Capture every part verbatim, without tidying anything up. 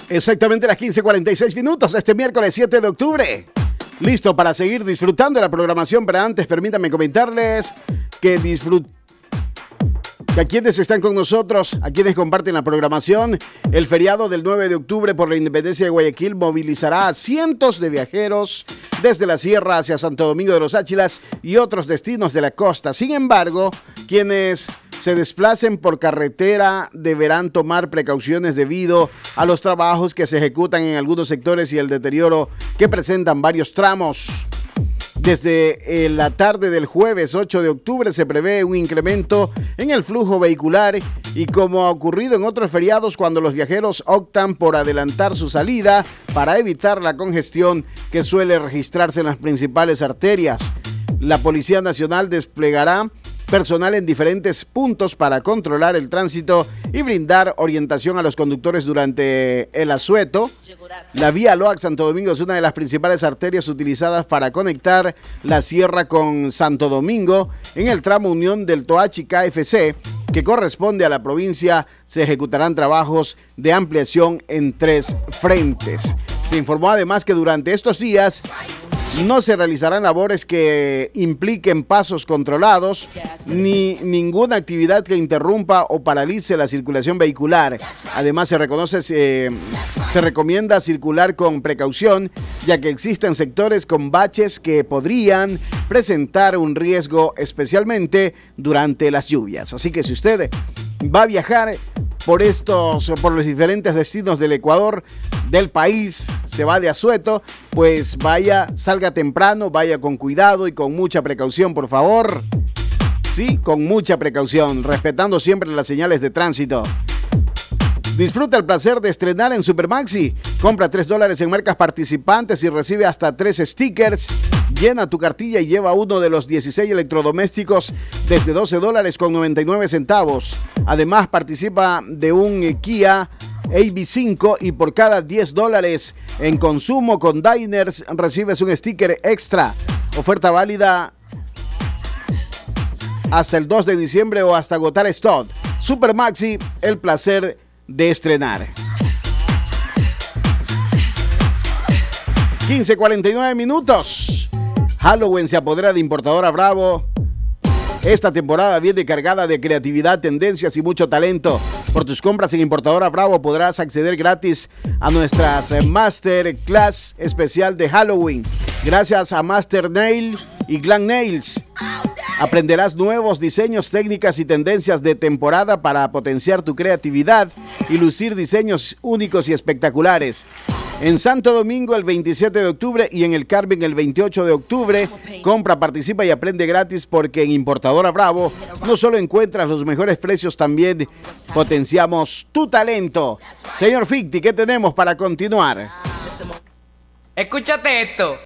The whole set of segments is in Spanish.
Exactamente las quince cuarenta y seis minutos este miércoles siete de octubre. Listo para seguir disfrutando de la programación, pero antes permítanme comentarles que disfrut que a quienes están con nosotros, a quienes comparten la programación, el feriado del nueve de octubre por la independencia de Guayaquil movilizará a cientos de viajeros desde la sierra hacia Santo Domingo de los Áchilas y otros destinos de la costa. Sin embargo, quienes se desplacen por carretera deberán tomar precauciones debido a los trabajos que se ejecutan en algunos sectores y el deterioro que presentan varios tramos. Desde la tarde del jueves ocho de octubre se prevé un incremento en el flujo vehicular y, como ha ocurrido en otros feriados, cuando los viajeros optan por adelantar su salida para evitar la congestión que suele registrarse en las principales arterias. La Policía Nacional desplegará personal en diferentes puntos para controlar el tránsito y brindar orientación a los conductores durante el asueto. La vía Loac Santo Domingo es una de las principales arterias utilizadas para conectar la sierra con Santo Domingo. En el tramo Unión del Toachi K F C, que corresponde a la provincia, se ejecutarán trabajos de ampliación en tres frentes. Se informó además que durante estos días no se realizarán labores que impliquen pasos controlados ni ninguna actividad que interrumpa o paralice la circulación vehicular. Además, se reconoce, se, se recomienda circular con precaución, ya que existen sectores con baches que podrían presentar un riesgo, especialmente durante las lluvias. Así que si usted va a viajar por estos, por los diferentes destinos del Ecuador, del país, se va de asueto, pues vaya, salga temprano, vaya con cuidado y con mucha precaución, por favor. Sí, con mucha precaución, respetando siempre las señales de tránsito. Disfruta el placer de estrenar en Supermaxi. Compra tres dólares en marcas participantes y recibe hasta tres stickers. Llena tu cartilla y lleva uno de los dieciséis electrodomésticos desde doce dólares con noventa y nueve centavos. Además, participa de un Kia A B cinco y por cada diez dólares en consumo con Diners recibes un sticker extra. Oferta válida hasta el dos de diciembre o hasta agotar stock. Supermaxi, el placer de estrenar. quince cuarenta y nueve minutos. Halloween se apodera de Importadora Bravo. Esta temporada viene cargada de creatividad, tendencias y mucho talento. Por tus compras en Importadora Bravo podrás acceder gratis a nuestras Masterclass especial de Halloween. Gracias a Master Nail y Glam Nails. Aprenderás nuevos diseños, técnicas y tendencias de temporada para potenciar tu creatividad y lucir diseños únicos y espectaculares. En Santo Domingo el veintisiete de octubre y en el Carmen el veintiocho de octubre. Compra, participa y aprende gratis, porque en Importadora Bravo no solo encuentras los mejores precios, también potenciamos tu talento. Señor Ficti, ¿qué tenemos para continuar? Escúchate esto.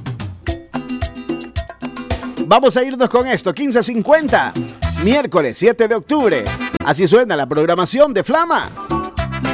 Vamos a irnos con esto, quince cincuenta, miércoles siete de octubre. Así suena la programación de Flama.